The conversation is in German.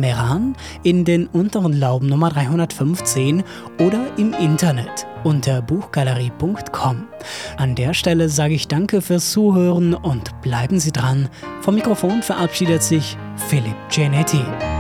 Meran in den Unteren Lauben Nummer 315 oder im Internet unter buchgalerie.com. An der Stelle sage ich danke fürs Zuhören und bleiben Sie dran. Vom Mikrofon verabschiedet sich Philipp Genetti.